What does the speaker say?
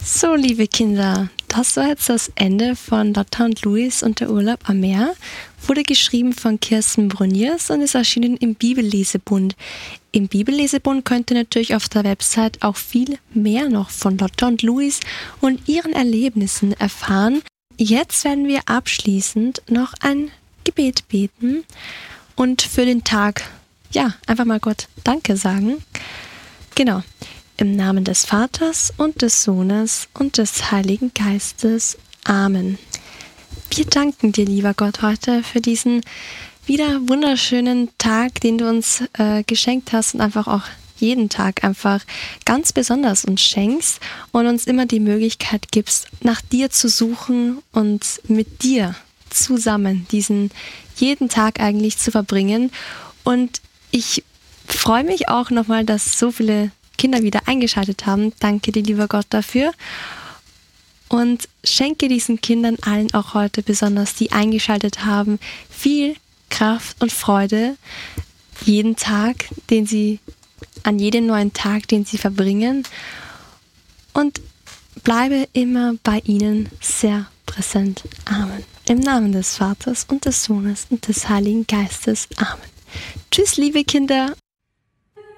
So, liebe Kinder, das war jetzt das Ende von Lotta und Luis und der Urlaub am Meer. Wurde geschrieben von Kirsten Bruniers und ist erschienen im Bibellesebund. Im Bibellesebund könnt ihr natürlich auf der Website auch viel mehr noch von Lotta und Luis und ihren Erlebnissen erfahren. Jetzt werden wir abschließend noch ein Gebet beten und für den Tag, einfach mal Gott Danke sagen. Genau. Im Namen des Vaters und des Sohnes und des Heiligen Geistes. Amen. Wir danken dir, lieber Gott, heute für diesen wieder wunderschönen Tag, den du uns geschenkt hast und einfach auch jeden Tag einfach ganz besonders uns schenkst und uns immer die Möglichkeit gibst, nach dir zu suchen und mit dir zusammen diesen jeden Tag eigentlich zu verbringen. Und ich freue mich auch nochmal, dass so viele Kinder wieder eingeschaltet haben. Danke dir, lieber Gott, dafür. Und schenke diesen Kindern allen auch heute, besonders die eingeschaltet haben, viel Kraft und Freude an jedem neuen Tag, den sie verbringen. Und bleibe immer bei ihnen sehr präsent. Amen. Im Namen des Vaters und des Sohnes und des Heiligen Geistes. Amen. Tschüss, liebe Kinder.